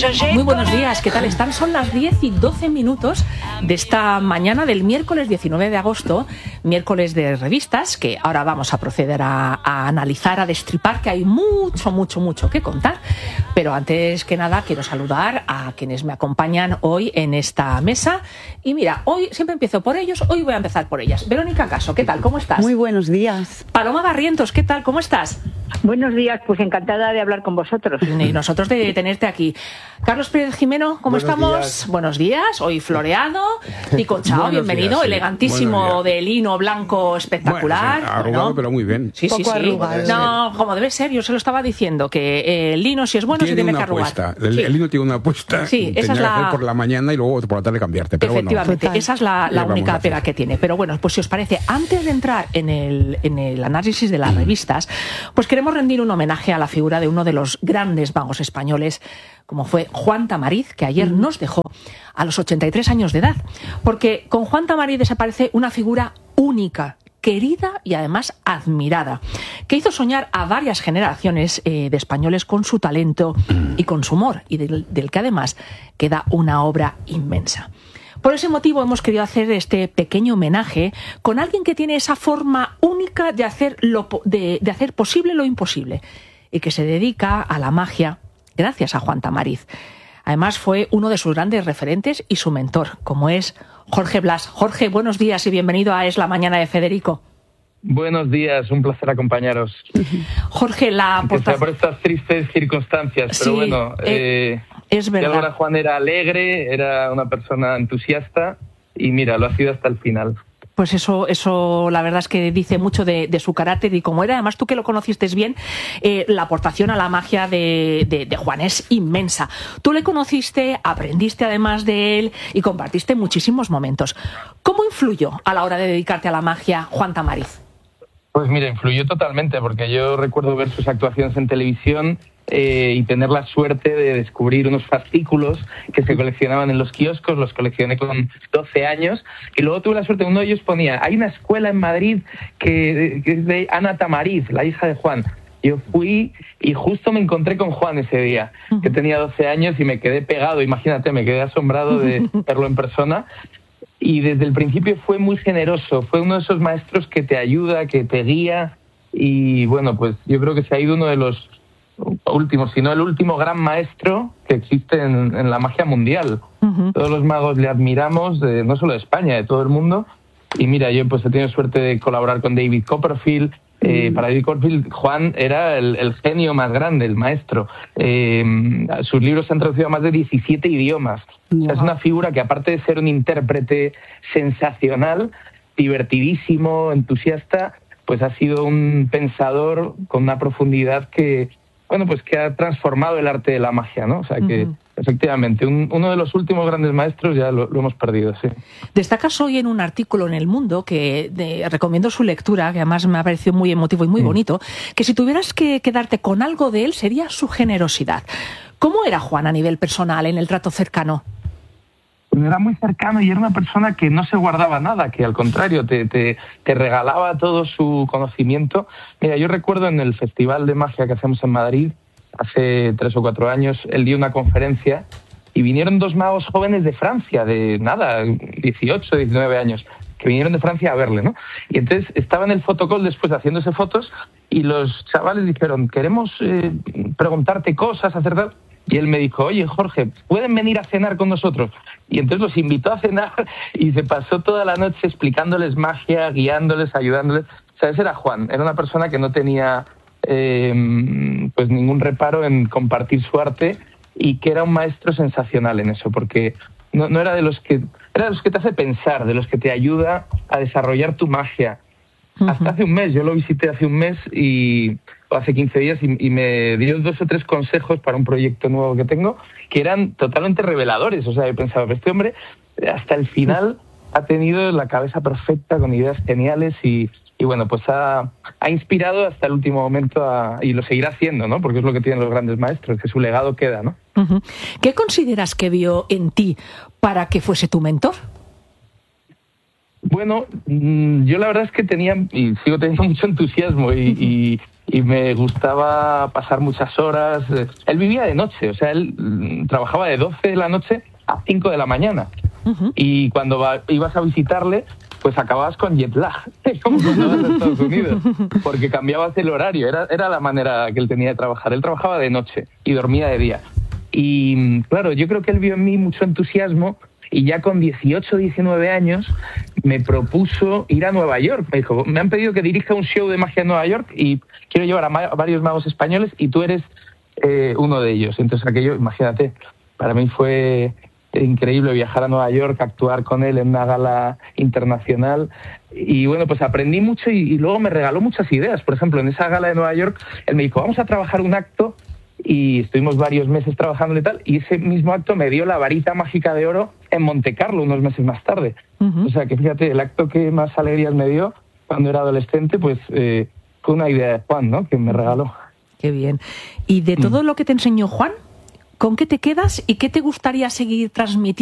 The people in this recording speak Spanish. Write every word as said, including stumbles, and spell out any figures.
Muy buenos días, ¿qué tal están? Son las diez y doce minutos de esta mañana del miércoles diecinueve de agosto, miércoles de revistas, que ahora vamos a proceder a, a analizar, a destripar, que hay mucho, mucho, mucho que contar. Pero antes que nada quiero saludar a quienes me acompañan hoy en esta mesa. Y mira, hoy siempre empiezo por ellos, hoy voy a empezar por ellas. Verónica Caso, ¿qué tal? ¿Cómo estás? Muy buenos días. Paloma Barrientos, ¿qué tal? ¿Cómo estás? Buenos días, pues encantada de hablar con vosotros. Y nosotros de tenerte aquí. Carlos Pérez Jimeno, ¿cómo Buenos estamos? Días. Buenos días, hoy floreado. Tico Chao, bienvenido, días, sí. Elegantísimo, de lino blanco espectacular. Bueno, arrugado, ¿no? Pero muy bien. Sí, sí, sí. No, como debe ser, yo se lo estaba diciendo, que el lino si es bueno tiene se tiene que arrugar. Apuesta. El, sí. el lino tiene una apuesta. Sí, esa es la... que hacer por la mañana y luego por la tarde cambiarte. Pero efectivamente, bueno, esa es la, la única pega que tiene. Pero bueno, pues si os parece, antes de entrar en el, en el análisis de las revistas, pues queremos rendir un homenaje a la figura de uno de los grandes magos españoles, como fue Juan Tamariz, que ayer nos dejó a los ochenta y tres años de edad. Porque con Juan Tamariz desaparece una figura única, querida y además admirada, que hizo soñar a varias generaciones eh, de españoles con su talento y con su humor, y del, del que además queda una obra inmensa. Por ese motivo hemos querido hacer este pequeño homenaje con alguien que tiene esa forma única de hacer, lo, de, de hacer posible lo imposible, y que se dedica a la magia gracias a Juan Tamariz. Además fue uno de sus grandes referentes y su mentor, como es Jorge Blas. Jorge, buenos días y bienvenido a Es la Mañana de Federico. Buenos días, un placer acompañaros. Jorge, la aportación... por estas tristes circunstancias, pero sí, bueno... Eh, eh, es verdad. Ahora Juan era alegre, era una persona entusiasta y mira, lo ha sido hasta el final. Pues eso, eso la verdad es que dice mucho de, de su carácter y cómo era. Además, tú que lo conociste bien, eh, la aportación a la magia de, de, de Juan es inmensa. Tú le conociste, aprendiste además de él y compartiste muchísimos momentos. ¿Cómo influyó a la hora de dedicarte a la magia Juan Tamariz? Pues mira, influyó totalmente, porque yo recuerdo ver sus actuaciones en televisión eh, y tener la suerte de descubrir unos fascículos que se coleccionaban en los kioscos, los coleccioné con doce años, y luego tuve la suerte, uno de ellos ponía, hay una escuela en Madrid que, que es de Ana Tamariz, la hija de Juan. Yo fui y justo me encontré con Juan ese día, que tenía doce años y me quedé pegado, imagínate, me quedé asombrado de verlo en persona. Y desde el principio fue muy generoso, fue uno de esos maestros que te ayuda, que te guía, y bueno, pues yo creo que se ha ido uno de los últimos, si no el último gran maestro que existe en, en la magia mundial. Uh-huh. Todos los magos le admiramos, de, no solo de España, de todo el mundo, y mira, yo pues he tenido suerte de colaborar con David Copperfield. Eh, para David Copperfield, Juan era el, el genio más grande, el maestro. Eh, sus libros se han traducido a más de diecisiete idiomas. O sea, es una figura que, aparte de ser un intérprete sensacional, divertidísimo, entusiasta, pues ha sido un pensador con una profundidad que, bueno, pues que ha transformado el arte de la magia, ¿no? O sea, que uh-huh. efectivamente, un, uno de los últimos grandes maestros ya lo, lo hemos perdido, sí. Destacas hoy en un artículo en El Mundo, que de, recomiendo su lectura, que además me ha parecido muy emotivo y muy mm. bonito, que si tuvieras que quedarte con algo de él sería su generosidad. ¿Cómo era Juan a nivel personal, en el trato cercano? Era muy cercano y era una persona que no se guardaba nada, que al contrario te, te, te regalaba todo su conocimiento. Mira, yo recuerdo en el Festival de Magia que hacemos en Madrid, hace tres o cuatro años, él dio una conferencia y vinieron dos magos jóvenes de Francia, de nada, dieciocho, diecinueve años, que vinieron de Francia a verle, ¿no? Y entonces estaba en el fotocall después haciéndose fotos y los chavales dijeron, queremos eh, preguntarte cosas, hacer tal... Y él me dijo, oye, Jorge, ¿pueden venir a cenar con nosotros? Y entonces los invitó a cenar y se pasó toda la noche explicándoles magia, guiándoles, ayudándoles. O sea, ese era Juan, era una persona que no tenía eh, pues ningún reparo en compartir su arte y que era un maestro sensacional en eso, porque no, no era de los que era de los que te hace pensar, de los que te ayuda a desarrollar tu magia. Uh-huh. Hasta hace un mes, yo lo visité hace un mes y... hace quince días y, y me dio dos o tres consejos para un proyecto nuevo que tengo que eran totalmente reveladores. O sea, he pensado que este hombre hasta el final ha tenido la cabeza perfecta, con ideas geniales y, y bueno, pues ha, ha inspirado hasta el último momento a, y lo seguirá haciendo, ¿no? Porque es lo que tienen los grandes maestros, que su legado queda, ¿no? Uh-huh. ¿Qué consideras que vio en ti para que fuese tu mentor? Bueno, yo la verdad es que tenía y sigo teniendo mucho entusiasmo y, y y me gustaba pasar muchas horas. Él vivía de noche, o sea, él mm, trabajaba de doce de la noche a cinco de la mañana. Uh-huh. Y cuando va, ibas a visitarle, pues acababas con jet lag, como cuando vas a Estados Unidos, porque cambiabas el horario, era, era la manera que él tenía de trabajar. Él trabajaba de noche y dormía de día. Y claro, yo creo que él vio en mí mucho entusiasmo y ya con dieciocho, diecinueve años me propuso ir a Nueva York. Me dijo, me han pedido que dirija un show de magia en Nueva York y quiero llevar a, ma- a varios magos españoles y tú eres eh, uno de ellos. Entonces aquello, imagínate, para mí fue increíble viajar a Nueva York, actuar con él en una gala internacional y bueno, pues aprendí mucho y, y luego me regaló muchas ideas. Por ejemplo, en esa gala de Nueva York, él me dijo, vamos a trabajar un acto y estuvimos varios meses trabajando y tal, y ese mismo acto me dio la varita mágica de oro en Monte Carlo unos meses más tarde. Uh-huh. O sea que fíjate, el acto que más alegrías me dio cuando era adolescente, pues eh, fue una idea de Juan, ¿no?, que me regaló. Qué bien. Y de todo mm. lo que te enseñó Juan, ¿con qué te quedas y qué te gustaría seguir transmitiendo?